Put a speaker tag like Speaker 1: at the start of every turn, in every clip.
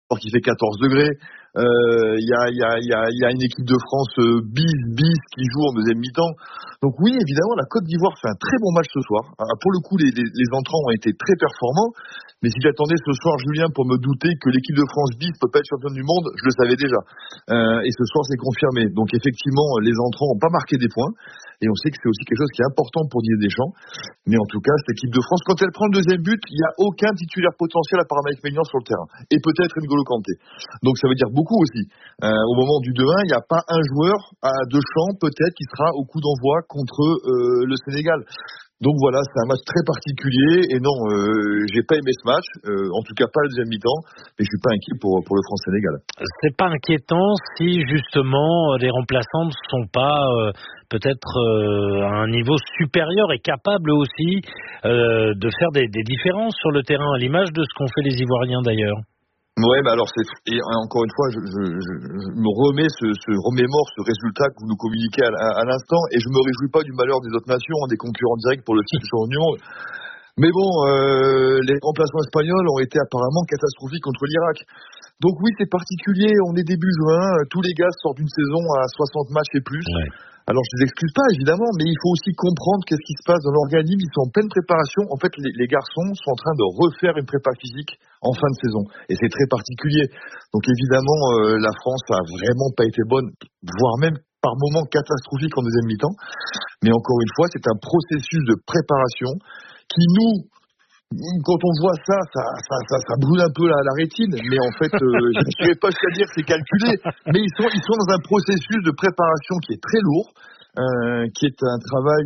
Speaker 1: qui fait 14 degrés. Il y a une équipe de France bis qui joue en deuxième mi-temps. Donc oui, évidemment, la Côte d'Ivoire fait un très bon match ce soir. Pour le coup, les entrants ont été très performants. Mais si j'attendais ce soir, Julien, pour me douter que l'équipe de France bis peut pas être championne du monde, je le savais déjà. Et ce soir, c'est confirmé. Donc effectivement, les entrants n'ont pas marqué des points. Et on sait que c'est aussi quelque chose qui est important pour Didier Deschamps. Mais en tout cas, cette équipe de France, quand elle prend le deuxième but, il n'y a aucun titulaire potentiel à part Mike Maignan sur le terrain. Et peut-être N'Golo Kanté. Donc ça veut dire beaucoup aussi. Au moment du 2-1, il n'y a pas un joueur à Deschamps, peut-être, qui sera au coup d'envoi contre le Sénégal. Donc voilà, c'est un match très particulier. Et non, j'ai pas aimé ce match. En tout cas, pas le deuxième mi-temps. Mais je suis pas inquiet pour le France-Sénégal.
Speaker 2: C'est pas inquiétant si justement les remplaçants ne sont pas peut-être à un niveau supérieur et capables aussi de faire des différences sur le terrain, à l'image de ce qu'ont fait les Ivoiriens d'ailleurs.
Speaker 1: Ouais, bah alors et encore une fois, je me remémore ce résultat que vous nous communiquez à l'instant, et je me réjouis pas du malheur des autres nations, des concurrents directs pour le titre de champion du monde. Mais bon, les remplacements espagnols ont été apparemment catastrophiques contre l'Irak. Donc oui, c'est particulier, on est début juin, tous les gars sortent d'une saison à 60 matchs et plus. Ouais. Alors je les excuse pas évidemment, mais il faut aussi comprendre qu'est-ce qui se passe dans l'organisme. Ils sont en pleine préparation. En fait, les garçons sont en train de refaire une prépa physique en fin de saison, et c'est très particulier. Donc évidemment, la France a vraiment pas été bonne, voire même par moments catastrophique en deuxième mi-temps. Mais encore une fois, c'est un processus de préparation qui nous, quand on voit ça brûle un peu la rétine. Mais en fait, je ne dirais pas jusqu'à dire que c'est calculé, mais ils sont dans un processus de préparation qui est très lourd, qui est un travail,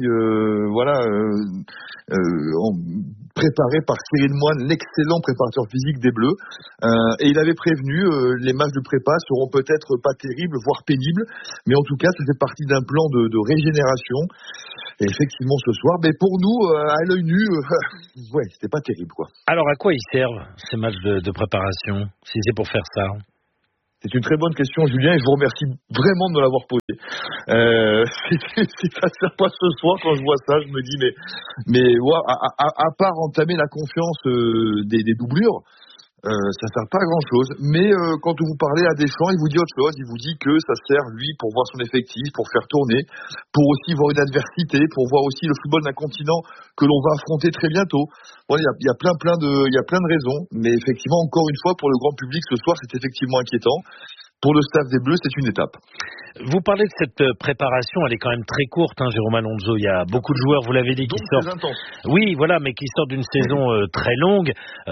Speaker 1: préparé par Cyril Moine, l'excellent préparateur physique des Bleus. Et il avait prévenu, les matchs de prépa seront peut-être pas terribles, voire pénibles, mais en tout cas, ça fait partie d'un plan de régénération. Et effectivement, ce soir, mais pour nous, à l'œil nu, ouais, c'était pas terrible, quoi.
Speaker 2: Alors, à quoi ils servent, ces matchs de préparation, si c'est pour faire ça?
Speaker 1: C'est une très bonne question, Julien, et je vous remercie vraiment de me l'avoir posée. Si ça ne sert pas ce soir, quand je vois ça, je me dis, mais ouais, à part entamer la confiance des doublures, ça sert pas à grand chose. Mais quand vous parlez à Deschamps, il vous dit autre chose. Il vous dit que ça sert, lui, pour voir son effectif, pour faire tourner, pour aussi voir une adversité, pour voir aussi le football d'un continent que l'on va affronter très bientôt. Bon, il y a plein de raisons. Mais effectivement, encore une fois, pour le grand public, ce soir, c'est effectivement inquiétant. Pour le staff des Bleus, c'est une étape.
Speaker 2: Vous parlez de cette préparation, elle est quand même très courte, Jérôme Alonso. Il y a beaucoup de joueurs, vous l'avez dit, qui sortent. Oui, voilà, mais qui sortent d'une saison très longue,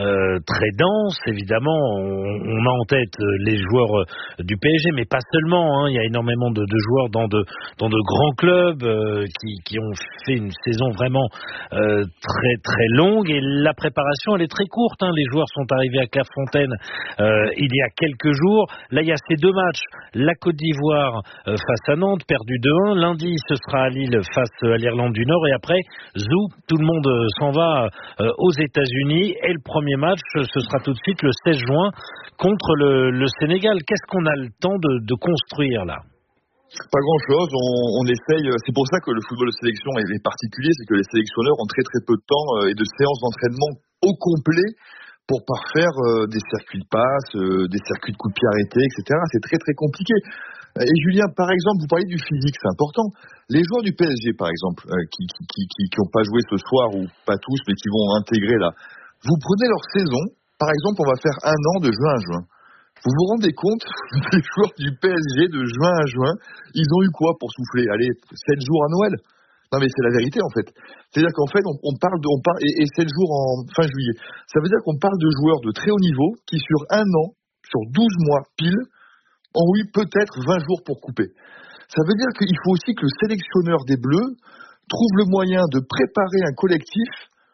Speaker 2: très dense, évidemment. On a en tête les joueurs du PSG, mais pas seulement. Il y a énormément de joueurs dans de grands clubs qui ont fait une saison vraiment très très longue. Et la préparation, elle est très courte. Les joueurs sont arrivés à Clairefontaine il y a quelques jours. Là, il y a ces deux matchs. La Côte d'Ivoire face à Nantes, perdu 2-1. Lundi, ce sera à Lille face à l'Irlande du Nord. Et après, tout le monde s'en va aux États-Unis. Et le premier match, ce sera tout de suite le 16 juin contre le Sénégal. Qu'est-ce qu'on a le temps de construire là ?
Speaker 1: Pas grand-chose. On essaye. C'est pour ça que le football de sélection est particulier. C'est que les sélectionneurs ont très très peu de temps et de séances d'entraînement au complet pour parfaire des circuits de passe, des circuits de coups de pied arrêtés, etc. C'est très très compliqué. Et Julien, par exemple, vous parlez du physique, c'est important. Les joueurs du PSG, par exemple, qui n'ont pas joué ce soir, ou pas tous, mais qui vont intégrer là, vous prenez leur saison, par exemple, on va faire 1 an de juin à juin. Vous vous rendez compte, les joueurs du PSG de juin à juin, ils ont eu quoi pour souffler? Allez, 7 jours à Noël? Non mais c'est la vérité en fait. C'est-à-dire qu'en fait on parle et 7 jours en fin juillet. Ça veut dire qu'on parle de joueurs de très haut niveau qui sur 1 an, sur 12 mois pile, ont eu peut-être 20 jours pour couper. Ça veut dire qu'il faut aussi que le sélectionneur des Bleus trouve le moyen de préparer un collectif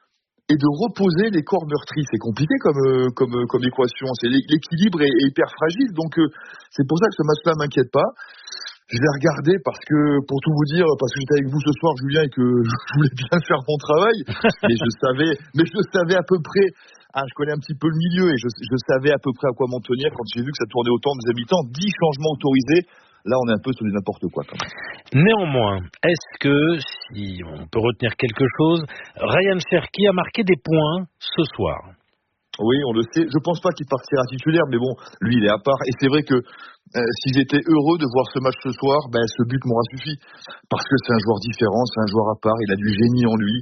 Speaker 1: et de reposer les corps meurtris. C'est compliqué comme équation. L'équilibre est hyper fragile. Donc c'est pour ça que ce match-là m'inquiète pas. Je l'ai regardé parce que, pour tout vous dire, parce que j'étais avec vous ce soir, Julien, et que je voulais bien faire mon travail, mais je savais à peu près, je connais un petit peu le milieu, et je savais à peu près à quoi m'en tenir quand j'ai vu que ça tournait autant des habitants, 10 changements autorisés. Là, on est un peu sur du n'importe quoi, quand même.
Speaker 2: Néanmoins, est-ce que, si on peut retenir quelque chose, Ryan Cherki a marqué des points ce soir?
Speaker 1: Oui, on le sait. Je pense pas qu'il partira titulaire, mais bon, lui, il est à part. Et c'est vrai que si j'étais heureux de voir ce match ce soir, ce but m'aura suffi. Parce que c'est un joueur différent, c'est un joueur à part, il a du génie en lui.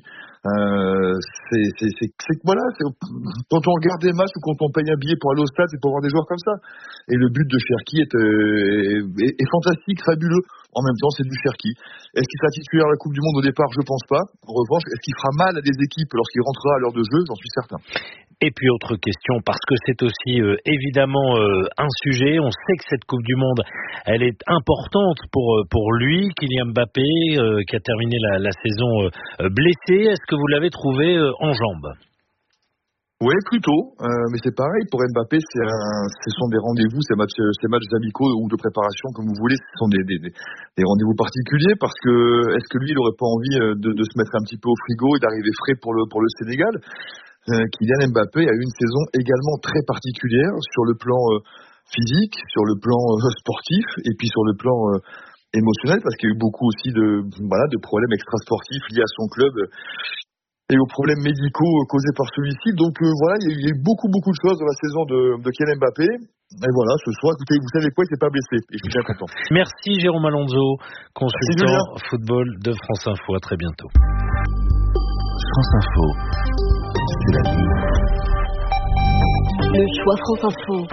Speaker 1: Voilà, quand on regarde des matchs ou quand on paye un billet pour aller au stade, c'est pour voir des joueurs comme ça. Et le but de Cherki est fantastique, fabuleux. En même temps, c'est du Cherki. Est-ce qu'il sera titulaire à la Coupe du Monde au départ? Je pense pas. En revanche, est-ce qu'il fera mal à des équipes lorsqu'il rentrera à l'heure de jeu? J'en suis certain.
Speaker 2: Et puis autre question, parce que c'est aussi évidemment un sujet, on sait que cette Coupe du Monde, elle est importante pour lui, Kylian Mbappé, qui a terminé la saison blessé. Est-ce que vous l'avez trouvé en jambes?
Speaker 1: Oui, plutôt, mais c'est pareil, pour Mbappé, ce sont des rendez-vous, ces matchs amicaux ou de préparation, comme vous voulez, ce sont des rendez-vous particuliers, parce que est-ce que lui, il aurait pas envie de se mettre un petit peu au frigo et d'arriver frais pour le Sénégal? Kylian Mbappé a eu une saison également très particulière sur le plan physique, sur le plan sportif, et puis sur le plan émotionnel, parce qu'il y a eu beaucoup aussi de problèmes extrasportifs liés à son club et aux problèmes médicaux causés par celui-ci. Donc voilà, il y a eu beaucoup de choses dans la saison de Kylian Mbappé. Et voilà, ce soir, écoutez, vous savez quoi, il s'est pas blessé. Et je suis bien content.
Speaker 2: Merci Jérôme Alonso, consultant football de France Info. À très bientôt.
Speaker 3: France Info, c'est la vie.
Speaker 4: Le choix France Info.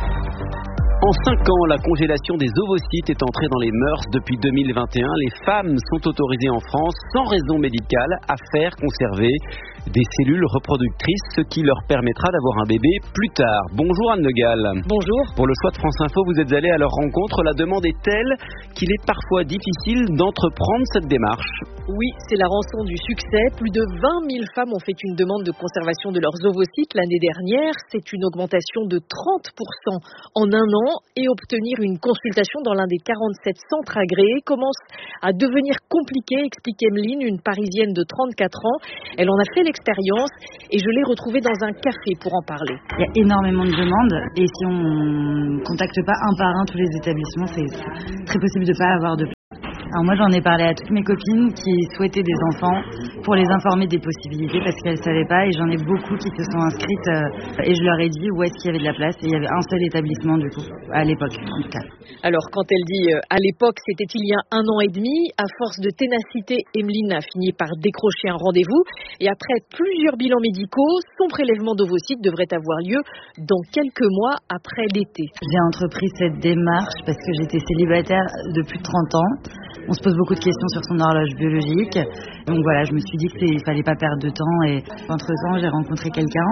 Speaker 5: En 5 ans, la congélation des ovocytes est entrée dans les mœurs depuis 2021. Les femmes sont autorisées en France, sans raison médicale, à faire conserver des cellules reproductrices, ce qui leur permettra d'avoir un bébé plus tard. Bonjour Anne Le Gall.
Speaker 4: Bonjour.
Speaker 5: Pour le choix de France Info, vous êtes allée à leur rencontre. La demande est telle qu'il est parfois difficile d'entreprendre cette démarche.
Speaker 4: Oui, c'est la rançon du succès. Plus de 20 000 femmes ont fait une demande de conservation de leurs ovocytes l'année dernière. C'est une augmentation de 30% en un an. Et obtenir une consultation dans l'un des 47 centres agréés commence à devenir compliqué, explique Emeline, une Parisienne de 34 ans. Elle en a fait l'expérience et je l'ai retrouvée dans un café pour en parler.
Speaker 6: Il y a énormément de demandes et si on ne contacte pas un par un tous les établissements, c'est très possible de ne pas avoir de place. Alors moi j'en ai parlé à toutes mes copines qui souhaitaient des enfants pour les informer des possibilités parce qu'elles ne savaient pas et j'en ai beaucoup qui se sont inscrites et je leur ai dit où est-ce qu'il y avait de la place et il y avait un seul établissement du coup, à l'époque en tout cas.
Speaker 4: Alors quand elle dit à l'époque, c'était il y a 1 an et demi, à force de ténacité, Emeline a fini par décrocher un rendez-vous et après plusieurs bilans médicaux, son prélèvement d'ovocytes devrait avoir lieu dans quelques mois après l'été.
Speaker 6: J'ai entrepris cette démarche parce que j'étais célibataire de plus de 30 ans. On se pose beaucoup de questions sur son horloge biologique. Donc voilà, je me suis dit qu'il ne fallait pas perdre de temps. Et entre-temps, j'ai rencontré quelqu'un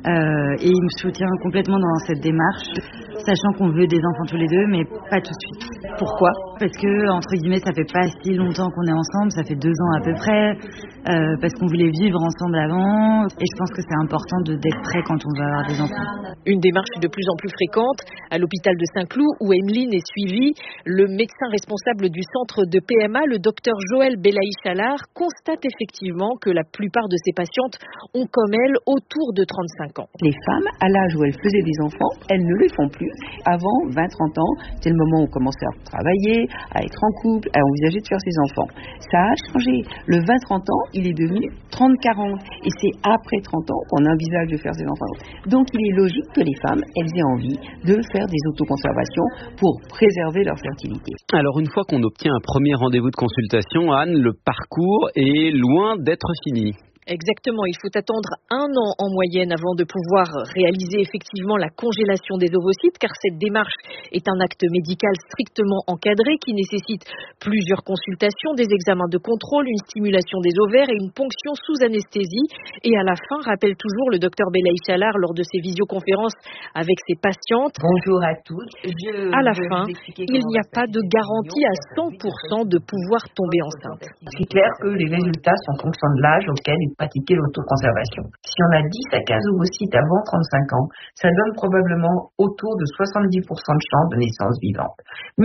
Speaker 6: et il me soutient complètement dans cette démarche, sachant qu'on veut des enfants tous les deux, mais pas tout de suite. Pourquoi ? Parce que, entre guillemets, ça fait pas si longtemps qu'on est ensemble, ça fait 2 ans à peu près, parce qu'on voulait vivre ensemble avant. Et je pense que c'est important d'être prêt quand on veut avoir des enfants.
Speaker 4: Une démarche de plus en plus fréquente à l'hôpital de Saint-Cloud où Emeline est suivie. Le médecin responsable du centre de PMA, le docteur Joël Belaïch-Allard, constate effectivement que la plupart de ses patientes ont comme elle autour de 35 ans.
Speaker 7: Les femmes, à l'âge où elles faisaient des enfants, elles ne les font plus. Avant 20-30 ans, c'est le moment où on commençait à travailler, à être en couple, à envisager de faire ses enfants. Ça a changé. Le 20-30 ans, il est devenu 30-40. Et c'est après 30 ans qu'on envisage de faire ses enfants. Donc il est logique que les femmes, elles aient envie de faire des autoconservations pour préserver leur fertilité.
Speaker 5: Alors une fois qu'on obtient un premier rendez-vous de consultation, Anne, le parcours est loin d'être fini.
Speaker 4: Exactement, il faut attendre 1 an en moyenne avant de pouvoir réaliser effectivement la congélation des ovocytes, car cette démarche est un acte médical strictement encadré qui nécessite plusieurs consultations, des examens de contrôle, une stimulation des ovaires et une ponction sous anesthésie. Et à la fin, rappelle toujours le docteur Belaïch-Allard lors de ses visioconférences avec ses patientes.
Speaker 8: Bonjour à toutes.
Speaker 4: À la fin, il n'y a pas de garantie à 100% de pouvoir tomber enceinte.
Speaker 8: C'est clair que les résultats sont en fonction de l'âge auquel il pratiquer l'autoconservation. Si on a 10 à 15 ovocytes avant 35 ans, ça donne probablement autour de 70% de chances de naissance vivante. Mais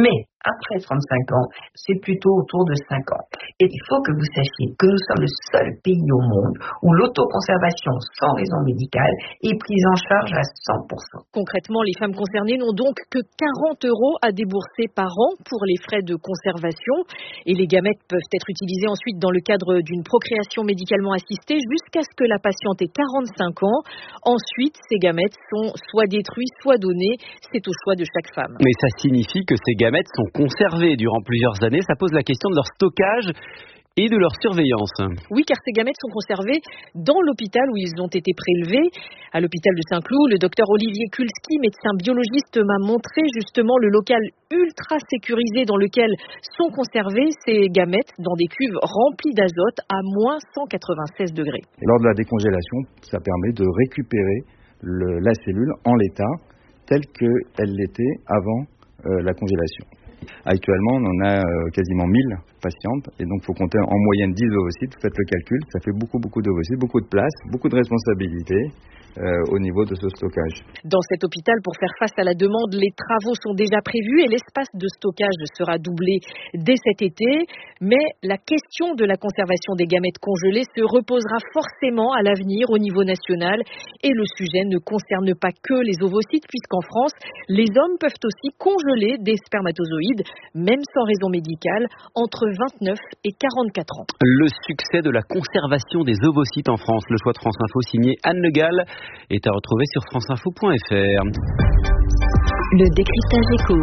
Speaker 8: après 35 ans, c'est plutôt autour de 5 ans. Et il faut que vous sachiez que nous sommes le seul pays au monde où l'autoconservation sans raison médicale est prise en charge à 100%.
Speaker 4: Concrètement, les femmes concernées n'ont donc que 40 € à débourser par an pour les frais de conservation. Et les gamètes peuvent être utilisées ensuite dans le cadre d'une procréation médicalement assistée jusqu'à ce que la patiente ait 45 ans. Ensuite, ces gamètes sont soit détruits, soit donnés. C'est au choix de chaque femme.
Speaker 5: Mais ça signifie que ces gamètes sont conservées durant plusieurs années. Ça pose la question de leur stockage et de leur surveillance.
Speaker 4: Oui, car ces gamètes sont conservées dans l'hôpital où ils ont été prélevés. À l'hôpital de Saint-Cloud, le docteur Olivier Kulski, médecin biologiste, m'a montré justement le local ultra sécurisé dans lequel sont conservées ces gamètes dans des cuves remplies d'azote à moins 196 degrés.
Speaker 9: Et lors de la décongélation, ça permet de récupérer la cellule en l'état tel qu'elle l'était avant la congélation. Actuellement, on en a quasiment 1000 patientes et donc il faut compter en moyenne 10 ovocytes. Vous faites le calcul, ça fait beaucoup d'ovocytes, beaucoup de place, beaucoup de responsabilités au niveau de ce stockage.
Speaker 4: Dans cet hôpital, pour faire face à la demande, les travaux sont déjà prévus et l'espace de stockage sera doublé dès cet été. Mais la question de la conservation des gamètes congelées se reposera forcément à l'avenir au niveau national. Et le sujet ne concerne pas que les ovocytes, puisqu'en France, les hommes peuvent aussi congeler des spermatozoïdes, même sans raison médicale, entre 29 et 44 ans.
Speaker 5: Le succès de la conservation des ovocytes en France, le choix de France Info signé Anne Le Gall, est à retrouver sur franceinfo.fr.
Speaker 10: Le décryptage éco.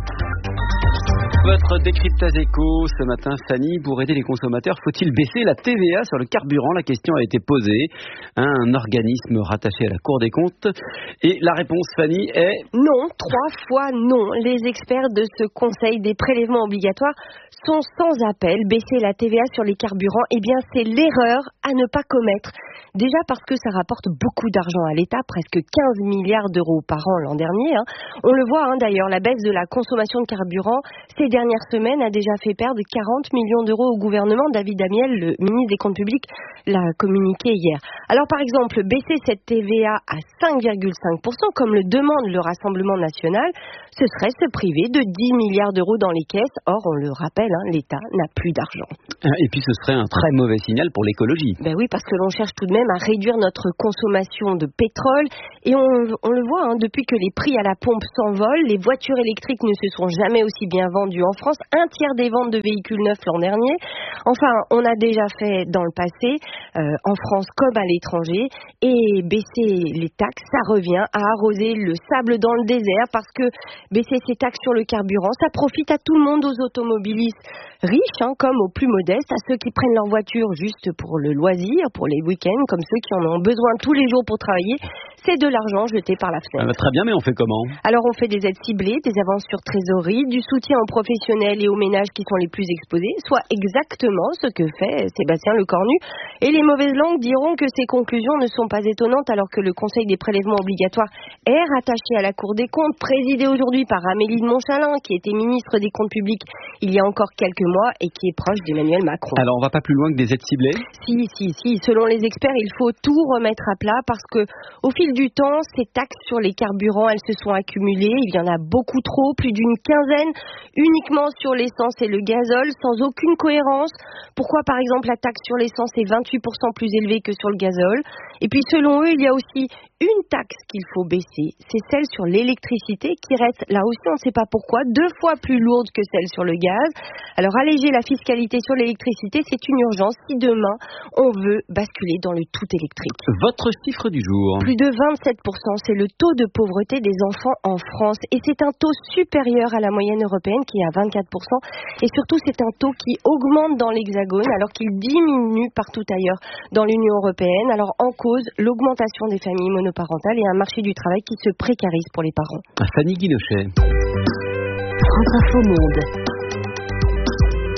Speaker 5: Votre décryptage éco ce matin, Fanny, pour aider les consommateurs, faut-il baisser la TVA sur le carburant? La question a été posée à un organisme rattaché à la Cour des comptes. Et la réponse, Fanny, est
Speaker 11: non, 3 fois non. Les experts de ce Conseil des prélèvements obligatoires sont sans appel. Baisser la TVA sur les carburants, eh bien, c'est l'erreur à ne pas commettre. Déjà parce que ça rapporte beaucoup d'argent à l'État, presque 15 milliards d'euros par an l'an dernier. On le voit d'ailleurs, la baisse de la consommation de carburant ces dernières semaines a déjà fait perdre 40 millions d'euros au gouvernement. David Amiel, le ministre des Comptes publics, l'a communiqué hier. Alors par exemple, baisser cette TVA à 5,5%, comme le demande le Rassemblement national, ce serait se priver de 10 milliards d'euros dans les caisses. Or, on le rappelle, l'État n'a plus d'argent.
Speaker 5: Et puis ce serait un très mauvais signal pour l'écologie.
Speaker 11: Ben oui, parce que l'on cherche tout de même à réduire notre consommation de pétrole. Et on le voit, depuis que les prix à la pompe s'envolent, les voitures électriques ne se sont jamais aussi bien vendues en France. 1/3 des ventes de véhicules neufs l'an dernier. Enfin, on a déjà fait dans le passé, en France comme à l'étranger. Et baisser les taxes, ça revient à arroser le sable dans le désert, parce que baisser ces taxes sur le carburant, ça profite à tout le monde, aux automobilistes riches comme aux plus modestes, à ceux qui prennent leur voiture juste pour le loisir, pour les week-ends, comme ceux qui en ont besoin tous les jours pour travailler. C'est de l'argent jeté par la fenêtre.
Speaker 5: Très bien, mais on fait comment?
Speaker 11: Alors on fait des aides ciblées, des avances sur trésorerie, du soutien aux professionnels et aux ménages qui sont les plus exposés, soit exactement ce que fait Sébastien Lecornu. Et les mauvaises langues diront que ces conclusions ne sont pas étonnantes, alors que le Conseil des prélèvements obligatoires est rattaché à la Cour des comptes, présidé aujourd'hui par Amélie de Montchalin, qui était ministre des Comptes publics il y a encore quelques mois et qui est proche d'Emmanuel Macron.
Speaker 5: Alors on va pas plus loin que des aides ciblées?
Speaker 11: Si. Selon les experts, il faut tout remettre à plat, parce que au fil du temps, ces taxes sur les carburants, elles se sont accumulées. Il y en a beaucoup trop, plus d'une quinzaine, uniquement sur l'essence et le gazole, sans aucune cohérence. Pourquoi, par exemple, la taxe sur l'essence est 28% plus élevée que sur le gazole? Et puis, selon eux, il y a aussi une taxe qu'il faut baisser, c'est celle sur l'électricité, qui reste, là aussi on ne sait pas pourquoi, 2 fois plus lourde que celle sur le gaz. Alors alléger la fiscalité sur l'électricité, c'est une urgence si demain on veut basculer dans le tout électrique.
Speaker 5: Votre chiffre du jour?
Speaker 11: Plus de 27%, c'est le taux de pauvreté des enfants en France, et c'est un taux supérieur à la moyenne européenne qui est à 24%, et surtout c'est un taux qui augmente dans l'Hexagone alors qu'il diminue partout ailleurs dans l'Union européenne. Alors en cause, l'augmentation des familles monoparentales et un marché du travail qui se précarise pour les parents.
Speaker 5: Fanny Guinochet.
Speaker 10: France Info Monde.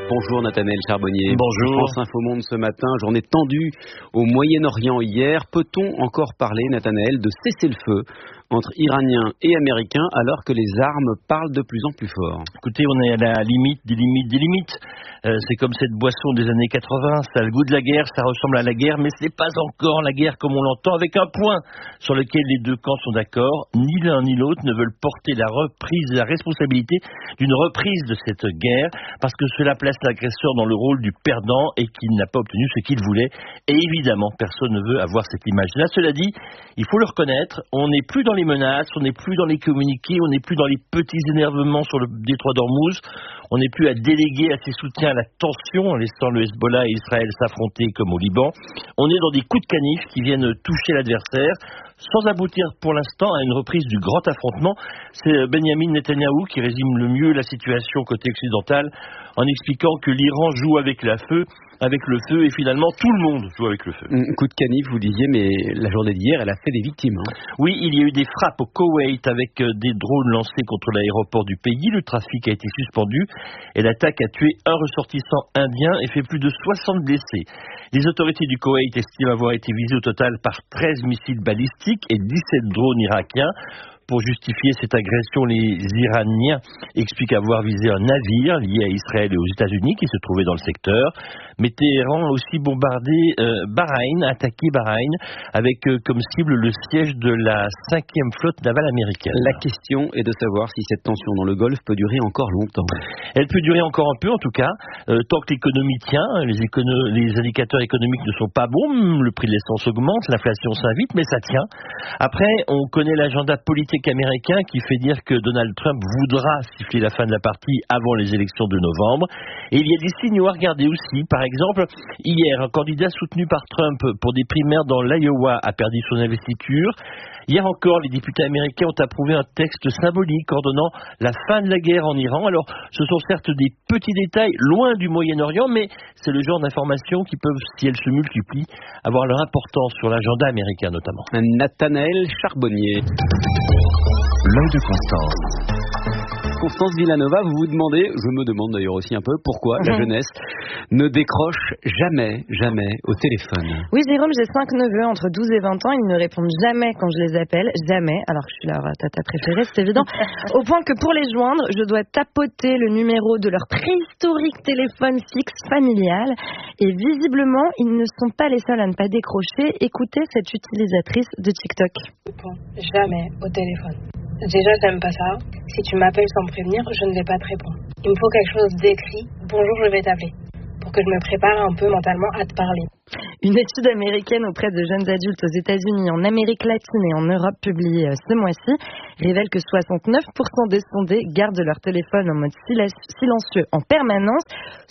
Speaker 5: Bonjour Nathanaël Charbonnier.
Speaker 2: Bonjour.
Speaker 5: France Info Monde ce matin, journée tendue au Moyen-Orient hier. Peut-on encore parler, Nathanaël, de cessez-le-feu entre Iraniens et Américains alors que les armes parlent de plus en plus fort?
Speaker 12: Écoutez, on est à la limite des limites des limites. C'est comme cette boisson des années 80, ça a le goût de la guerre, ça ressemble à la guerre, mais ce n'est pas encore la guerre comme on l'entend, avec un point sur lequel les deux camps sont d'accord. Ni l'un ni l'autre ne veulent porter la responsabilité d'une reprise de cette guerre, parce que cela place l'agresseur dans le rôle du perdant et qu'il n'a pas obtenu ce qu'il voulait. Et évidemment, personne ne veut avoir cette image-là. Cela dit, il faut le reconnaître, on n'est plus dans les menaces, on n'est plus dans les communiqués, on n'est plus dans les petits énervements sur le détroit d'Ormuz, on n'est plus à déléguer à ses soutiens la tension en laissant le Hezbollah et Israël s'affronter comme au Liban. On est dans des coups de canif qui viennent toucher l'adversaire sans aboutir pour l'instant à une reprise du grand affrontement. C'est Benyamin Netanyahou qui résume le mieux la situation côté occidental en expliquant que l'Iran joue avec le feu et finalement tout le monde joue avec le feu.
Speaker 5: Coup de canif, vous disiez, mais la journée d'hier, elle a fait des victimes.
Speaker 12: Oui, il y a eu des frappes au Koweït avec des drones lancés contre l'aéroport du pays. Le trafic a été suspendu et l'attaque a tué un ressortissant indien et fait plus de 60 blessés. Les autorités du Koweït estiment avoir été visées au total par 13 missiles balistiques et 17 drones irakiens. Pour justifier cette agression, les Iraniens expliquent avoir visé un navire lié à Israël et aux États-Unis qui se trouvait dans le secteur. Mais Téhéran a aussi bombardé attaqué Bahreïn, avec comme cible le siège de la 5e flotte navale américaine.
Speaker 5: La question est de savoir si cette tension dans le Golfe peut durer encore longtemps.
Speaker 12: Elle peut durer encore un peu en tout cas, tant que l'économie tient, les indicateurs économiques ne sont pas bons, le prix de l'essence augmente, l'inflation s'invite, mais ça tient. Après, on connaît l'agenda politique américain qui fait dire que Donald Trump voudra siffler la fin de la partie avant les élections de novembre. Et il y a des signaux à regarder aussi. Par exemple, hier, un candidat soutenu par Trump pour des primaires dans l'Iowa a perdu son investiture. Hier encore, les députés américains ont approuvé un texte symbolique ordonnant la fin de la guerre en Iran. Alors, ce sont certes des petits détails loin du Moyen-Orient, mais c'est le genre d'informations qui peuvent, si elles se multiplient, avoir leur importance sur l'agenda américain notamment.
Speaker 5: Nathanaël Charbonnier.
Speaker 3: L'œil de Constance.
Speaker 5: Constance Villanova, vous vous demandez, je me demande d'ailleurs aussi un peu, pourquoi la jeunesse ne décroche jamais au téléphone.
Speaker 13: Oui, Jérôme, j'ai 5 neveux entre 12 et 20 ans, ils ne répondent jamais quand je les appelle, jamais, alors que je suis leur tata préférée, c'est évident, au point que pour les joindre, je dois tapoter le numéro de leur préhistorique téléphone fixe familial, et visiblement, ils ne sont pas les seuls à ne pas décrocher. Écoutez cette utilisatrice de TikTok.
Speaker 14: Jamais au téléphone. Déjà, j'aime pas ça. Si tu m'appelles sans me prévenir, je ne vais pas te répondre. Il me faut quelque chose d'écrit. Bonjour, je vais t'appeler. Pour que je me prépare un peu mentalement à te parler.
Speaker 13: Une étude américaine auprès de jeunes adultes aux États-Unis, en Amérique latine et en Europe publiée ce mois-ci révèle que 69% des sondés gardent leur téléphone en mode silencieux en permanence.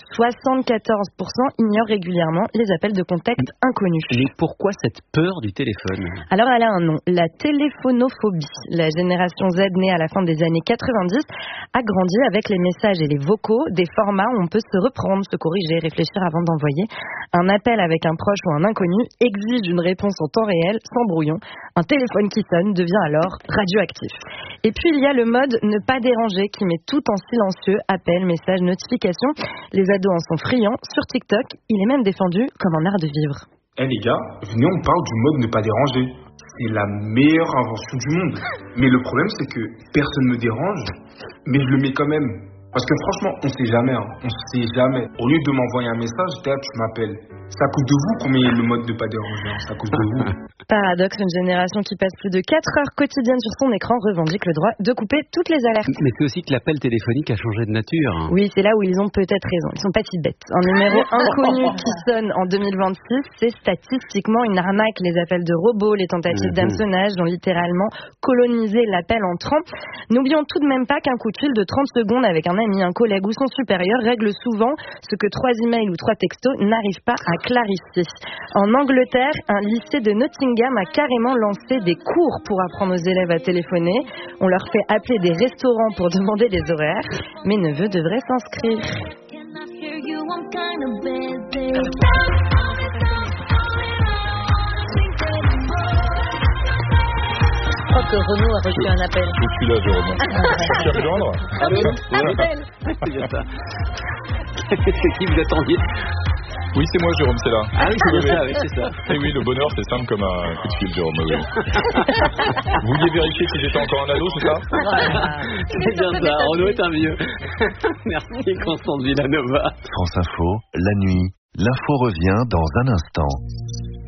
Speaker 13: 74% ignorent régulièrement les appels de contact inconnus.
Speaker 5: Et pourquoi cette peur du téléphone?
Speaker 13: Alors elle a un nom, la téléphonophobie. La génération Z née à la fin des années 90 a grandi avec les messages et les vocaux, des formats où on peut se reprendre, se corriger, réfléchir avant d'envoyer. Un appel avec un proche ou un inconnu exige une réponse en temps réel, sans brouillon. Un téléphone qui sonne devient alors radioactif. Et puis il y a le mode ne pas déranger qui met tout en silencieux, appels, messages, notifications. Les ados en sont friands. Sur TikTok, il est même défendu comme un art de vivre.
Speaker 15: Les gars, venez on parle du mode ne pas déranger. C'est la meilleure invention du monde. Mais le problème c'est que personne ne me dérange, mais je le mets quand même. Parce que franchement, on sait jamais, on sait jamais. Au lieu de m'envoyer un message, tu m'appelles. C'est à cause de vous qu'on met le mode de pas déranger, c'est à cause de vous.
Speaker 13: Paradoxe, une génération qui passe plus de 4 heures quotidiennes sur son écran revendique le droit de couper toutes les alertes.
Speaker 5: Mais c'est aussi que l'appel téléphonique a changé de nature.
Speaker 13: Oui, c'est là où ils ont peut-être raison. Ils sont pas si bêtes. Un numéro inconnu qui sonne en 2026, c'est statistiquement une arnaque. Les appels de robots, les tentatives d'hameçonnage ont littéralement colonisé l'appel entrant. N'oublions tout de même pas qu'un coup de fil de 30 secondes avec un ami, un collègue ou son supérieur règle souvent ce que 3 emails ou 3 textos n'arrivent pas à clarifier. En Angleterre, un lycée de Nottingham a carrément lancé des cours pour apprendre aux élèves à téléphoner. On leur fait appeler des restaurants pour demander les horaires. Mes neveux devraient s'inscrire. Je crois que Renaud a reçu un appel.
Speaker 1: Je suis là, Jérôme. Tu vas me joindre?
Speaker 13: Appel.
Speaker 5: C'est qui vous attendiez?
Speaker 16: Oui, c'est moi, Jérôme, c'est là.
Speaker 5: Ah oui, c'est ça.
Speaker 16: Et oui, le bonheur, c'est simple comme un coup de fil, Jérôme. Oui. Vous vouliez vérifier si j'étais encore un ado, c'est ça?
Speaker 5: C'est bien ça, Renaud est un vieux. Merci, Constance Villanova.
Speaker 3: France Info, la nuit, l'info revient dans un instant.